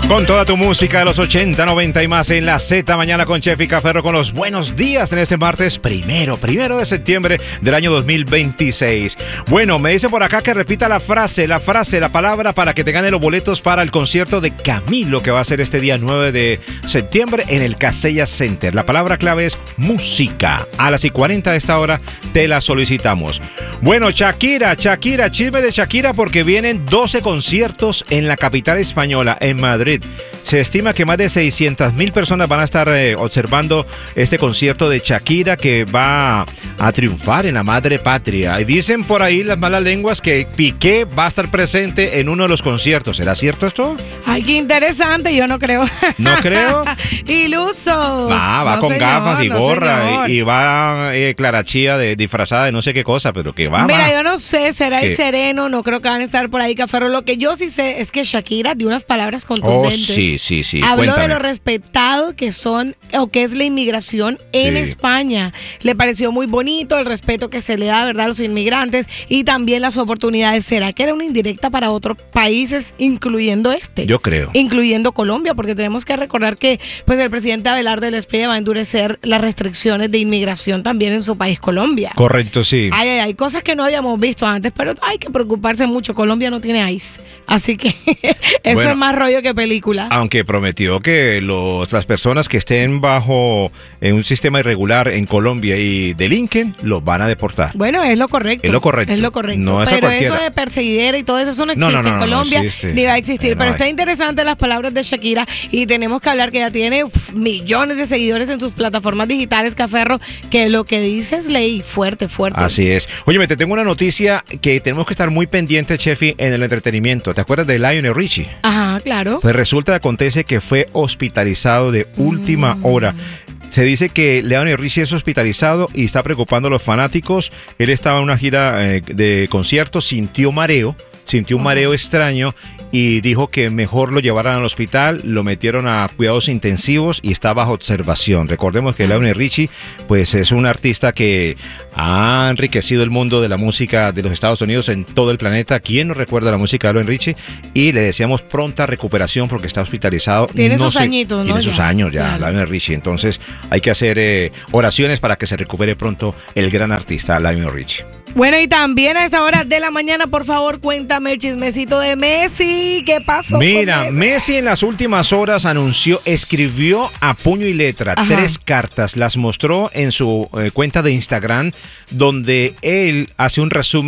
Con toda tu música de los 80, 90 y más en la Z Mañana con Chef y Caferro, con los buenos días en este martes primero de septiembre del año 2026. Bueno, me dice por acá que repita la palabra para que te gane los boletos para el concierto de Camilo que va a ser este día 9 de septiembre en el Casella Center. La palabra clave es música. A las 40 de esta hora te la solicitamos. Bueno, Shakira, chisme de Shakira porque vienen 12 conciertos en la capital española, en Madrid. Se estima que más de 600,000 personas van a estar observando este concierto de Shakira que va a triunfar en la madre patria. Y dicen por ahí las malas lenguas que Piqué va a estar presente en uno de los conciertos. ¿Será cierto esto? Ay, qué interesante, yo no creo. ¿No creo? Ilusos. Va no, con señor, gafas y no, gorra señor. y va Clara Chía disfrazada de no sé qué cosa, pero que va. Mira, yo no sé, será ¿Qué? el sereno, no creo que van a estar por ahí, Caferro. Lo que yo sí sé es que Shakira dio unas palabras contundentes. Sí. Habló Cuéntame. de lo respetado que son o que es la inmigración en España. Le pareció muy bonito el respeto que se le da, ¿verdad?, a los inmigrantes y también las oportunidades. ¿Será que era una indirecta para otros países, incluyendo este? Yo creo. Incluyendo Colombia, porque tenemos que recordar que pues el presidente Abelardo del Espriella va a endurecer las restricciones de inmigración también en su país, Colombia. Correcto, sí. Hay cosas que no habíamos visto antes, pero hay que preocuparse mucho. Colombia no tiene ICE, así que eso Bueno, es más rollo que película. Aunque prometió que las personas que estén bajo un sistema irregular en Colombia y delinquen, los van a deportar. Bueno, es lo correcto. Es lo correcto. Es lo correcto. No es a pero cualquiera. eso de perseguidera y todo eso no existe en Colombia, no existe. ni va a existir. No pero hay. está interesante las palabras de Shakira y tenemos que hablar que ya tiene millones de seguidores en sus plataformas digitales, Caferro, que lo que dice es ley fuerte. Así es. Oye, te tengo una noticia que tenemos que estar muy pendientes, Chefi, en el entretenimiento. ¿Te acuerdas de Lionel Richie? Ajá, claro. Pues resulta, acontece que fue hospitalizado de última hora. Se dice que Lionel Richie es hospitalizado y está preocupando a los fanáticos. Él estaba en una gira de conciertos, sintió un mareo extraño y dijo que mejor lo llevaran al hospital, lo metieron a cuidados intensivos y está bajo observación. Recordemos que Lionel Richie pues es un artista que ha enriquecido el mundo de la música de los Estados Unidos en todo el planeta. ¿Quién no recuerda la música de Lionel Richie? Y le deseamos pronta recuperación porque está hospitalizado. Tiene sus añitos, ¿no? Tiene sus años ya, claro. Lionel Richie. Entonces hay que hacer oraciones para que se recupere pronto el gran artista Lionel Richie. Bueno, y también a esa hora de la mañana, por favor, cuéntame el chismecito de Messi. ¿Qué pasó? Mira, Messi en las últimas horas escribió a puño y letra 3 cartas, las mostró en su cuenta de Instagram, donde él hace un resumen